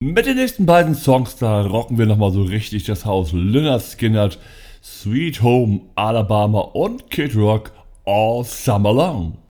Mit den nächsten beiden Songs, da rocken wir nochmal so richtig das Haus. Lynyrd Skynyrd, Sweet Home Alabama und Kid Rock, All Summer Long.